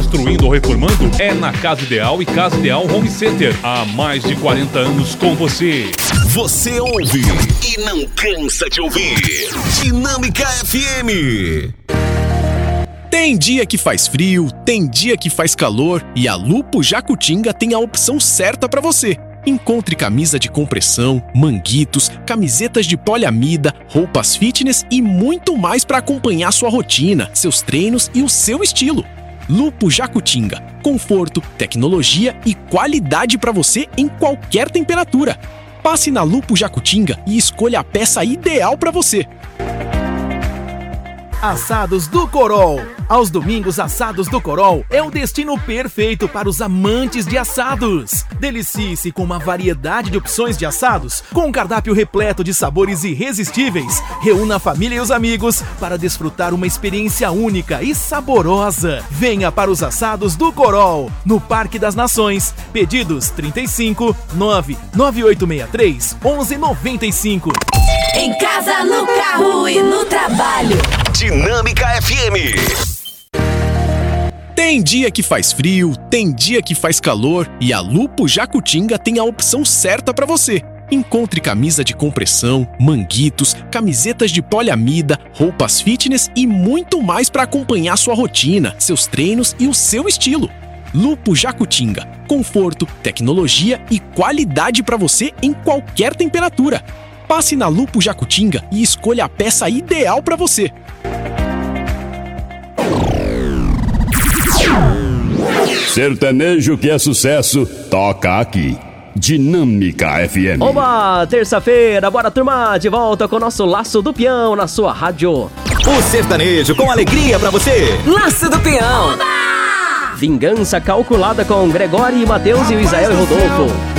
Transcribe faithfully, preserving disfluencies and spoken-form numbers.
construindo ou reformando? É na Casa Ideal e Casa Ideal Home Center. Há mais de quarenta anos com você. Você ouve e não cansa de ouvir. Dinâmica F M. Tem dia que faz frio, tem dia que faz calor e a Lupo Jacutinga tem a opção certa para você. Encontre camisa de compressão, manguitos, camisetas de poliamida, roupas fitness e muito mais para acompanhar sua rotina, seus treinos e o seu estilo. Lupo Jacutinga. Conforto, tecnologia e qualidade para você em qualquer temperatura. Passe na Lupo Jacutinga e escolha a peça ideal para você. Assados do Corol. Aos domingos, Assados do Corol é o destino perfeito para os amantes de assados. Delicie-se com uma variedade de opções de assados, com um cardápio repleto de sabores irresistíveis. Reúna a família e os amigos para desfrutar uma experiência única e saborosa. Venha para os Assados do Corol, no Parque das Nações. Pedidos trinta e cinco, nove nove oito seis três, onze noventa e cinco. Em casa, no carro e no trabalho. Dinâmica F M. Tem dia que faz frio, tem dia que faz calor e a Lupo Jacutinga tem a opção certa para você. Encontre camisa de compressão, manguitos, camisetas de poliamida, roupas fitness e muito mais para acompanhar sua rotina, seus treinos e o seu estilo. Lupo Jacutinga. Conforto, tecnologia e qualidade para você em qualquer temperatura. Passe na Lupo Jacutinga e escolha a peça ideal para você. Sertanejo que é sucesso, toca aqui. Dinâmica F M. Oba, terça-feira, bora turma, de volta com o nosso Laço do Peão na sua rádio. O sertanejo com alegria pra você. Laço do Peão. Vingança calculada com Gregório e Matheus e o Isael e Rodolfo.